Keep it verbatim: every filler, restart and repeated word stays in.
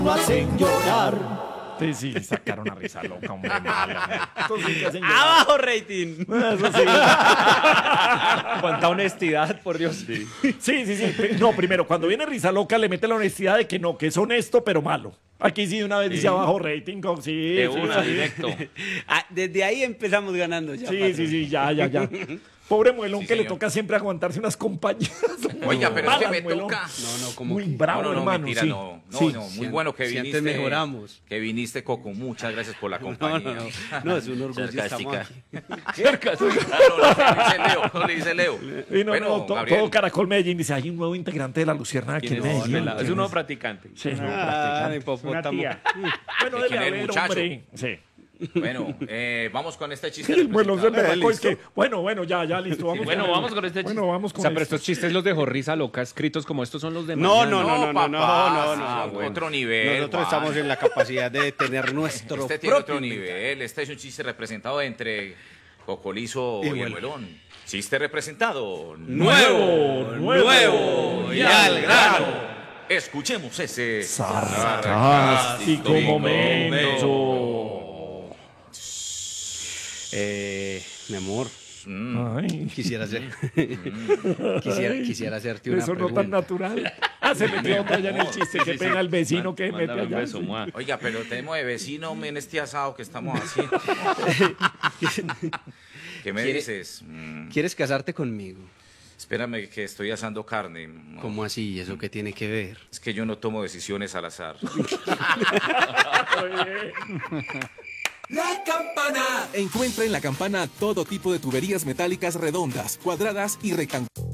lo hacen llorar. Sí, sí, sacaron a risa loca, hombre. Mala. Eso sí que hacen llorar. ¡Abajo rating! Eso sí. Cuánta honestidad, por Dios. Sí. sí, sí, sí. No, primero, cuando viene risa loca, le mete la honestidad de que no, que es honesto, pero malo. Aquí sí, de una vez dice abajo rating. Con, sí, De sí, una, sí. directo. Ah, desde ahí empezamos ganando ya. Sí, patrón. sí, sí, ya, ya, ya. Pobre muelón Sí, que le señor. toca siempre aguantarse unas compañías. Oiga, pero es que Malas, me muelón. toca. No, no, como Muy que- bravo, No, no, no, hermano. mentira, sí. no. No, Sí. no, muy Si an- bueno que si viniste. antes mejoramos. Que viniste, Coco. Muchas gracias por la No, compañía. no, no. No, es un orgullo. Estamos Sarcástica. aquí. Cerca. Claro, le dice Leo, le dice Leo. Y no, Bueno, no, to- Gabriel. todo Caracol Medellín dice, hay un nuevo integrante de la Luciérnaga aquí ¿Quién en es? Medellín. Pelado. Es ¿Quién un nuevo practicante. Sí, no, Ah, practicante. hipopótamo. Bueno, ¿De debe quién es el haber, muchacho? hombre. Sí. Bueno, eh, vamos con este chiste. El muelón se representado. me sacó, es que, bueno, bueno, ya, ya, listo. Vamos Bueno, con vamos el- con este chiste. Bueno, vamos con O sea, pero esto. estos chistes los dejó risa loca, escritos como estos son los de No, mañana. no, no, no, no, no, papá, no, no, ah, no, bueno. otro nivel. Nosotros Juan. estamos en la capacidad de tener nuestro Este tiene propio otro inventario. nivel. Este es un chiste representado entre Cocolizo Y y, el Muelón. muelón. Chiste representado. Nuevo, nuevo y al grano. Escuchemos ese Sarcástico momento. Eh, mi amor, Ay, quisiera hacer, quisiera, quisiera hacerte una eso no pregunta. tan natural. Ah, se metió otra allá en el chiste. Qué pena el vecino que mete Mándame un allá. beso, sí. mua. Oiga, pero tenemos de vecino en este asado que estamos haciendo. ¿Qué me ¿Quiere- dices? Mm, ¿Quieres casarte conmigo? espérame que estoy asando carne. No, ¿Cómo así? ¿Eso qué tiene que ver? es que yo no tomo decisiones al azar. La Campana. Encuentra en La Campana todo tipo de tuberías metálicas redondas, cuadradas y rectangulares.